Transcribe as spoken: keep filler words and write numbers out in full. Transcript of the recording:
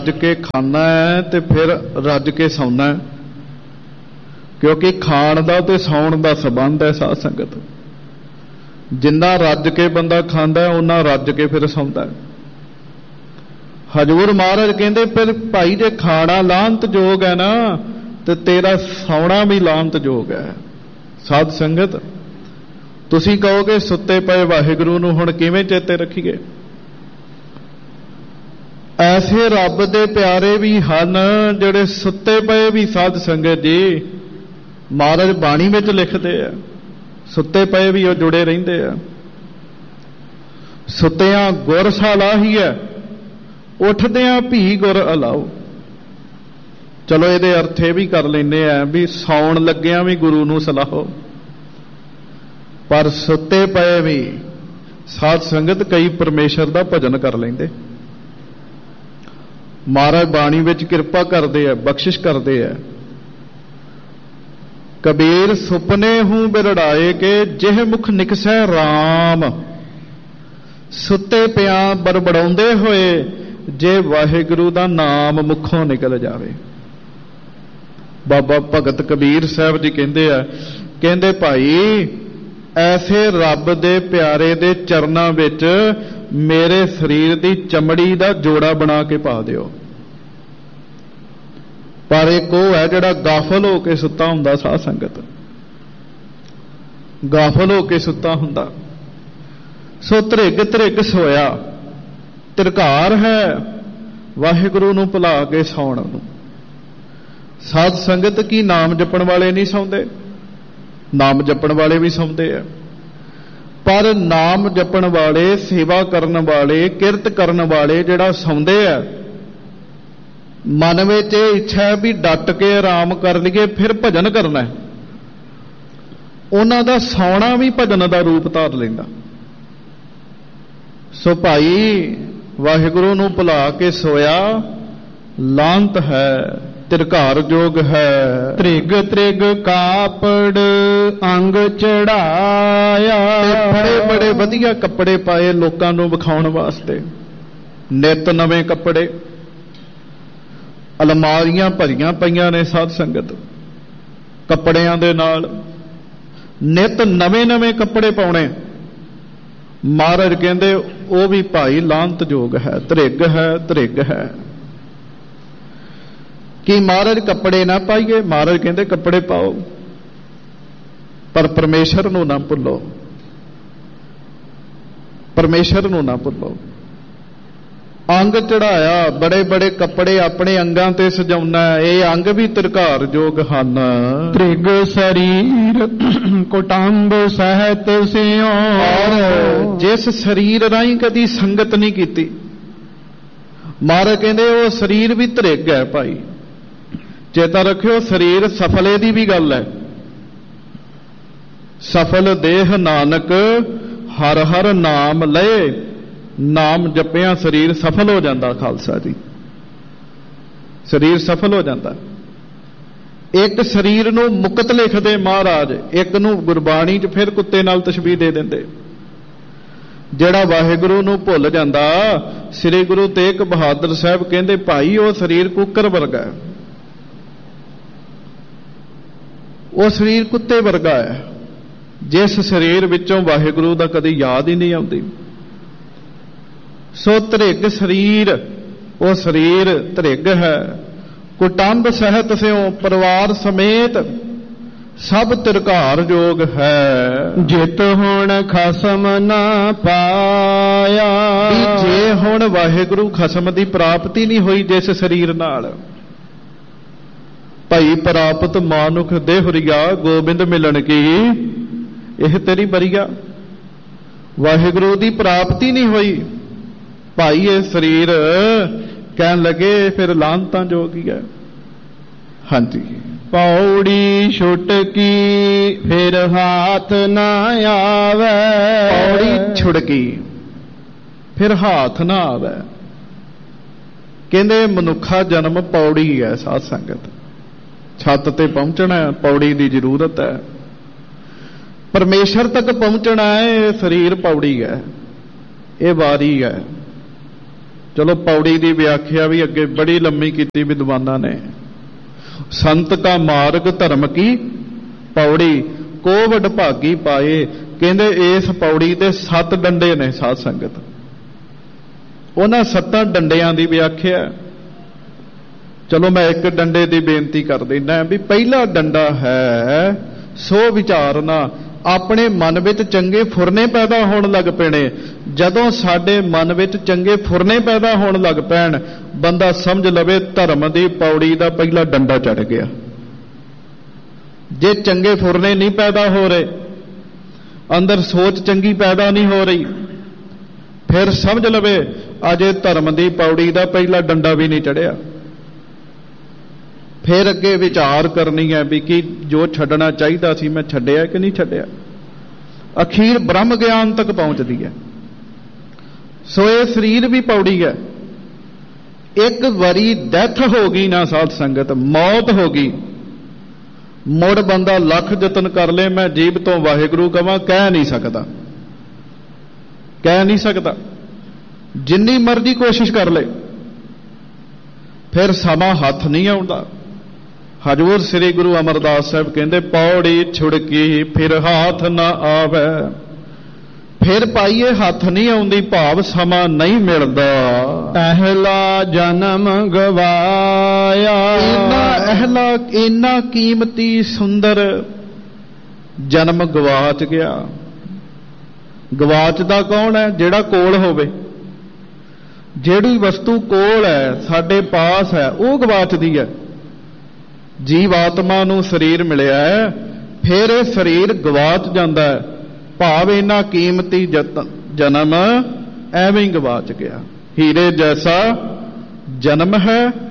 ਰੱਜ ਕੇ ਖਾਣਾ ਹੈ ਤੇ ਫਿਰ ਰੱਜ ਕੇ ਸੌਣਾ ਹੈ, ਕਿਉਂਕਿ ਖਾਣ ਦਾ ਤੇ ਸੌਣ ਦਾ ਸੰਬੰਧ ਹੈ। ਸਾਧ ਸੰਗਤ, ਜਿੰਨਾ ਰੱਜ ਕੇ ਬੰਦਾ ਖਾਂਦਾ ਉਹਨਾਂ ਰੱਜ ਕੇ ਫਿਰ ਸੌਂਦਾ। ਹਜ਼ੂਰ ਮਹਾਰਾਜ ਕਹਿੰਦੇ ਫਿਰ ਭਾਈ ਜੇ ਖਾਣਾ ਲਾਹਨਤ ਯੋਗ ਹੈ ਨਾ ਤੇ ਤੇਰਾ ਸੌਣਾ ਵੀ ਲਾਹਨਤ ਯੋਗ ਹੈ। ਸਾਧ ਸੰਗਤ, ਤੁਸੀਂ ਕਹੋਗੇ ਸੁੱਤੇ ਪਏ ਵਾਹਿਗੁਰੂ ਨੂੰ ਹੁਣ ਕਿਵੇਂ ਚੇਤੇ ਰੱਖੀਏ? ਐਸੇ ਰੱਬ ਦੇ ਪਿਆਰੇ ਵੀ ਹਨ ਜਿਹੜੇ ਸੁੱਤੇ ਪਏ ਵੀ, ਸਾਧ ਸੰਗਤ ਜੀ, ਮਹਾਰਾਜ ਬਾਣੀ ਵਿੱਚ ਲਿਖਦੇ ਆ, ਸੁੱਤੇ ਪਏ ਵੀ ਉਹ ਜੁੜੇ ਰਹਿੰਦੇ ਆ। ਸੁੱਤਿਆਂ ਗੁਰ ਸਲਾਹੀ ਹੈ, ਉੱਠਦਿਆਂ ਭੀ ਗੁਰ ਅਲਾਓ। ਚਲੋ ਇਹਦੇ ਅਰਥ ਇਹ ਵੀ ਕਰ ਲੈਂਦੇ ਆ ਵੀ ਸੌਣ ਲੱਗਿਆਂ ਵੀ ਗੁਰੂ ਨੂੰ ਸਲਾਹੋ, ਪਰ ਸੁੱਤੇ ਪਏ ਵੀ ਸਾਧ ਸੰਗਤ ਕਈ ਪਰਮੇਸ਼ਰ ਦਾ ਭਜਨ ਕਰ ਲੈਂਦੇ। ਮਹਾਰਾਜ ਬਾਣੀ ਵਿੱਚ ਕਿਰਪਾ ਕਰਦੇ ਆ, ਬਖਸ਼ਿਸ਼ ਕਰਦੇ ਆ। ਕਬੀਰ ਸੁਪਨੇ ਹੂੰ ਬਿਰੜਾਏ ਕੇ ਜਿਹ ਮੁਖ ਨਿਕਸੈ ਰਾਮ। ਸੁੱਤੇ ਪਿਆਂ ਬੜਬੜਾਉਂਦੇ ਹੋਏ ਜੇ ਵਾਹਿਗੁਰੂ ਦਾ ਨਾਮ ਮੁਖੋਂ ਨਿਕਲ ਜਾਵੇ। ਬਾਬਾ ਭਗਤ ਕਬੀਰ ਸਾਹਿਬ ਜੀ ਕਹਿੰਦੇ ਆ, ਕਹਿੰਦੇ ਭਾਈ ਐਸੇ ਰੱਬ ਦੇ ਪਿਆਰੇ ਦੇ ਚਰਨਾਂ ਵਿੱਚ ਮੇਰੇ ਸਰੀਰ ਦੀ ਚਮੜੀ ਦਾ ਜੋੜਾ ਬਣਾ ਕੇ ਪਾ ਦਿਓ। ਪਰ ਇੱਕ ਉਹ ਹੈ ਜਿਹੜਾ ਗਾਫਲ ਹੋ ਕੇ ਸੁੱਤਾ ਹੁੰਦਾ। ਸਾਧ ਸੰਗਤ, ਗਾਫਲ ਹੋ ਕੇ ਸੁੱਤਾ ਹੁੰਦਾ। ਸੋ ਧ੍ਰਿਗ ਧ੍ਰਿਗ ਸੋਇਆ, ਧਿਰਕਾਰ ਹੈ ਵਾਹਿਗੁਰੂ ਨੂੰ ਭੁਲਾ ਕੇ ਸੌਣ ਨੂੰ। ਸਾਧ ਸੰਗਤ, ਕੀ ਨਾਮ ਜਪਣ ਵਾਲੇ ਨਹੀਂ ਸੌਂਦੇ? ਨਾਮ ਜਪਣ ਵਾਲੇ ਵੀ ਸੌਂਦੇ ਆ, ਪਰ ਨਾਮ ਜਪਣ ਵਾਲੇ, ਸੇਵਾ ਕਰਨ ਵਾਲੇ, ਕਿਰਤ ਕਰਨ ਵਾਲੇ ਜਿਹੜਾ ਸੌਂਦੇ ਆ, ਮਨ ਵਿੱਚ ਇਹ ਇੱਛਾ ਹੈ ਵੀ ਡਟ ਕੇ ਆਰਾਮ ਕਰ ਲਈਏ ਫਿਰ ਭਜਨ ਕਰਨਾ, ਉਹਨਾਂ ਦਾ ਸੌਣਾ ਵੀ ਭਜਨ ਦਾ ਰੂਪ ਧਾਰ ਲੈਂਦਾ। ਸੋ ਭਾਈ ਵਾਹਿਗੁਰੂ ਨੂੰ ਭੁਲਾ ਕੇ ਸੋਇਆ ਲਾਂਤ ਹੈ, ਧਿਰਕਾਰ ਜੋਗ ਹੈ। ਤ੍ਰਿਗ ਤ੍ਰਿਗ ਕਾਪੜ ਅੰਗ ਚੜਾਇਆ, ਬੜੇ ਬੜੇ ਵਧੀਆ ਕੱਪੜੇ ਪਾਏ ਲੋਕਾਂ ਨੂੰ ਵਿਖਾਉਣ ਵਾਸਤੇ, ਨਿਤ ਨਵੇਂ ਕੱਪੜੇ, ਅਲਮਾਰੀਆਂ ਭਰੀਆਂ ਪਈਆਂ ਨੇ ਸਾਧ ਸੰਗਤ ਕੱਪੜਿਆਂ ਦੇ ਨਾਲ। ਨਿਤ ਨਵੇਂ ਨਵੇਂ ਕੱਪੜੇ ਪਾਉਣੇ। ਮਹਾਰਾਜ ਕਹਿੰਦੇ ਉਹ ਵੀ ਭਾਈ ਲਾਂਤ ਜੋਗ ਹੈ, ਧ੍ਰਿਗ ਹੈ, ਧ੍ਰਿਗ ਹੈ। ਕਿ ਮਹਾਰਾਜ ਕੱਪੜੇ ਨਾ ਪਾਈਏ? ਮਹਾਰਾਜ ਕਹਿੰਦੇ ਕੱਪੜੇ ਪਾਓ, ਪਰ ਪਰਮੇਸ਼ਰ ਨੂੰ ਨਾ ਭੁੱਲੋ, ਪਰਮੇਸ਼ਰ ਨੂੰ ਨਾ ਭੁੱਲੋ। ਅੰਗ ਚੜਾਇਆ, ਬੜੇ ਬੜੇ ਕੱਪੜੇ ਆਪਣੇ ਅੰਗਾਂ ਤੇ ਸਜਾਉਣਾ, ਇਹ ਅੰਗ ਵੀ ਧਿਰਕਾਰ ਯੋਗ ਹਨ। ਤ੍ਰਿਗ ਸਰੀਰ ਕੁਟੰਬ ਸਹਿਤ ਸਿਓ, ਔਰ ਜਿਸ ਸਰੀਰ ਰਾਹੀਂ ਕਦੀ ਸੰਗਤ ਨਹੀਂ ਕੀਤੀ, ਮਹਾਰਾਜ ਕਹਿੰਦੇ ਉਹ ਸਰੀਰ ਵੀ ਧ੍ਰਿਗ ਹੈ। ਭਾਈ ਚੇਤਾ ਰੱਖਿਓ, ਸਰੀਰ ਸਫਲੇ ਦੀ ਵੀ ਗੱਲ ਹੈ। ਸਫਲ ਦੇਹ ਨਾਨਕ ਹਰ ਹਰ ਨਾਮ ਲਏ, ਨਾਮ ਜਪਿਆ ਸਰੀਰ ਸਫਲ ਹੋ ਜਾਂਦਾ। ਖਾਲਸਾ ਜੀ, ਸਰੀਰ ਸਫਲ ਹੋ ਜਾਂਦਾ। ਇੱਕ ਸਰੀਰ ਨੂੰ ਮੁਕਤ ਲਿਖਦੇ ਮਹਾਰਾਜ, ਇੱਕ ਨੂੰ ਗੁਰਬਾਣੀ 'ਚ ਫਿਰ ਕੁੱਤੇ ਨਾਲ ਤਸ਼ਬੀਹ ਦੇ ਦਿੰਦੇ। ਜਿਹੜਾ ਵਾਹਿਗੁਰੂ ਨੂੰ ਭੁੱਲ ਜਾਂਦਾ, ਸ੍ਰੀ ਗੁਰੂ ਤੇਗ ਬਹਾਦਰ ਸਾਹਿਬ ਕਹਿੰਦੇ ਭਾਈ ਉਹ ਸਰੀਰ ਕੁੱਕਰ ਵਰਗਾ ਹੈ, ਉਹ ਸਰੀਰ ਕੁੱਤੇ ਵਰਗਾ ਹੈ ਜਿਸ ਸਰੀਰ ਵਿੱਚੋਂ ਵਾਹਿਗੁਰੂ ਦਾ ਕਦੇ ਯਾਦ ਹੀ ਨਹੀਂ ਆਉਂਦੀ। ਸੋ ਧ੍ਰਿਗ ਸਰੀਰ, ਉਹ ਸਰੀਰ ਧ੍ਰਿਗ ਹੈ। ਕੁਟੰਬ ਸਹਿਤ ਸਿਓ, ਪਰਿਵਾਰ ਸਮੇਤ ਸਭ ਧਿਰਕਾਰ ਯੋਗ ਹੈ। ਜਿਤ ਹੁਣ ਖਸਮ ਨਾ ਪਾਇਆ, ਜੇ ਹੁਣ ਵਾਹਿਗੁਰੂ ਖਸਮ ਦੀ ਪ੍ਰਾਪਤੀ ਨਹੀਂ ਹੋਈ ਜਿਸ ਸਰੀਰ ਨਾਲ, ਭਾਈ ਪ੍ਰਾਪਤ ਮਾਨੁਖ ਦੇਹੁਰੀਆ ਗੋਬਿੰਦ ਮਿਲਣ ਕੀ, ਇਹ ਤੇਰੀ ਬਰੀਆ। ਵਾਹਿਗੁਰੂ ਦੀ ਪ੍ਰਾਪਤੀ ਨਹੀਂ ਹੋਈ ਭਾਈ, ਇਹ ਸਰੀਰ ਕਹਿਣ ਲੱਗੇ ਫਿਰ ਲਾਂਤਾਂ ਜੋਗ ਹੀ ਹੈ। ਹਾਂਜੀ, ਪੌੜੀ ਛੁਟਕੀ ਫਿਰ ਹਾਥ ਨਾ ਆਵੇ, ਪੌੜੀ ਛੁਟਕੀ ਫਿਰ ਹਾਥ ਨਾ ਆਵੇ। ਕਹਿੰਦੇ ਮਨੁੱਖਾ ਜਨਮ ਪੌੜੀ ਹੈ। ਸਾਧ ਸੰਗਤ, ਛੱਤ ਤੇ ਪਹੁੰਚਣਾ ਪੌੜੀ ਦੀ ਜ਼ਰੂਰਤ ਹੈ, ਪਰਮੇਸ਼ਰ ਤੱਕ ਪਹੁੰਚਣਾ ਹੈ। ਇਹ ਸਰੀਰ ਪੌੜੀ ਹੈ, ਇਹ ਵਾਰੀ ਹੈ। ਚਲੋ ਪੌੜੀ ਦੀ ਵਿਆਖਿਆ ਵੀ ਅੱਗੇ ਬੜੀ ਲੰਮੀ ਕੀਤੀ ਵਿਦਵਾਨਾਂ ਨੇ। ਸੰਤ ਕਾ ਮਾਰਗ ਧਰਮ ਕੀ ਪੌੜੀ, ਕੋਵਡ ਭਾਗੀ ਪਾਏ। ਕਹਿੰਦੇ ਇਸ ਪੌੜੀ ਤੇ ਸੱਤ ਡੰਡੇ ਨੇ ਸਾਧ ਸੰਗਤ। ਉਹਨਾਂ ਸੱਤਾਂ ਡੰਡਿਆਂ ਦੀ ਵਿਆਖਿਆ, ਚਲੋ ਮੈਂ ਇੱਕ ਡੰਡੇ ਦੀ ਬੇਨਤੀ ਕਰ ਦਿੰਦਾ ਵੀ ਪਹਿਲਾ ਡੰਡਾ ਹੈ ਸੋ ਵਿਚਾਰਨਾ। ਆਪਣੇ ਮਨ ਵਿੱਚ ਚੰਗੇ ਫੁਰਨੇ ਪੈਦਾ ਹੋਣ ਲੱਗ ਪੈਣੇ। ਜਦੋਂ ਸਾਡੇ ਮਨ ਵਿੱਚ ਚੰਗੇ ਫੁਰਨੇ ਪੈਦਾ ਹੋਣ ਲੱਗ ਪੈਣ, ਬੰਦਾ ਸਮਝ ਲਵੇ ਧਰਮ ਦੀ ਪੌੜੀ ਦਾ ਪਹਿਲਾ ਡੰਡਾ ਚੜ ਗਿਆ। ਜੇ ਚੰਗੇ ਫੁਰਨੇ ਨਹੀਂ ਪੈਦਾ ਹੋ ਰਹੇ, ਅੰਦਰ ਸੋਚ ਚੰਗੀ ਪੈਦਾ ਨਹੀਂ ਹੋ ਰਹੀ, ਫਿਰ ਸਮਝ ਲਵੇ ਅਜੇ ਧਰਮ ਦੀ ਪੌੜੀ ਦਾ ਪਹਿਲਾ ਡੰਡਾ ਵੀ ਨਹੀਂ ਚੜਿਆ। ਫਿਰ ਅੱਗੇ ਵਿਚਾਰ ਕਰਨੀ ਹੈ ਵੀ ਕੀ ਜੋ ਛੱਡਣਾ ਚਾਹੀਦਾ ਸੀ ਮੈਂ ਛੱਡਿਆ ਕਿ ਨਹੀਂ ਛੱਡਿਆ। ਅਖੀਰ ਬ੍ਰਹਮ ਗਿਆਨ ਤੱਕ ਪਹੁੰਚਦੀ ਹੈ। ਸੋ ਇਹ ਸਰੀਰ ਵੀ ਪੌੜੀ ਹੈ। ਇੱਕ ਵਾਰੀ ਡੈਥ ਹੋ ਗਈ ਨਾ ਸਾਧ ਸੰਗਤ, ਮੌਤ ਹੋ ਗਈ, ਮੁੜ ਬੰਦਾ ਲੱਖ ਯਤਨ ਕਰ ਲੇ ਮੈਂ ਜੀਭ ਤੋਂ ਵਾਹਿਗੁਰੂ ਕਵਾਂ, ਕਹਿ ਨਹੀਂ ਸਕਦਾ, ਕਹਿ ਨਹੀਂ ਸਕਦਾ। ਜਿੰਨੀ ਮਰਜ਼ੀ ਕੋਸ਼ਿਸ਼ ਕਰ ਲੇ, ਫਿਰ ਸਮਾਂ ਹੱਥ ਨਹੀਂ ਆਉਂਦਾ। ਹਜ਼ੂਰ ਸ੍ਰੀ ਗੁਰੂ ਅਮਰਦਾਸ ਸਾਹਿਬ ਕਹਿੰਦੇ ਪੌੜੀ ਛੁੜਕੀ ਫਿਰ ਹੱਥ ਨਾ ਆਵੇ। ਫਿਰ ਪਾਈਏ ਹੱਥ ਨਹੀਂ ਆਉਂਦੀ, ਭਾਵ ਸਮਾਂ ਨਹੀਂ ਮਿਲਦਾ। ਪਹਿਲਾ ਜਨਮ ਗਵਾਇਆ, ਇੰਨਾ ਅਹਿਲਾ ਇੰਨਾ ਕੀਮਤੀ ਸੁੰਦਰ ਜਨਮ ਗਵਾਚ ਗਿਆ। ਗਵਾਚਦਾ ਕੌਣ ਹੈ? ਜਿਹੜਾ ਕੋਲ ਹੋਵੇ। ਜਿਹੜੀ ਵਸਤੂ ਕੋਲ ਹੈ, ਸਾਡੇ ਪਾਸ ਹੈ, ਉਹ ਗਵਾਚਦੀ ਹੈ। ਜੀਵ ਆਤਮਾ ਨੂੰ ਸਰੀਰ ਮਿਲਿਆ ਹੈ, ਫਿਰ ਇਹ ਸਰੀਰ ਗਵਾਚ ਜਾਂਦਾ ਹੈ, ਭਾਵ ਇੰਨਾ ਕੀਮਤੀ ਜਨਮ ਐਵੇਂ ਹੀ ਗਵਾਚ ਗਿਆ। ਹੀਰੇ ਜੈਸਾ ਜਨਮ ਹੈ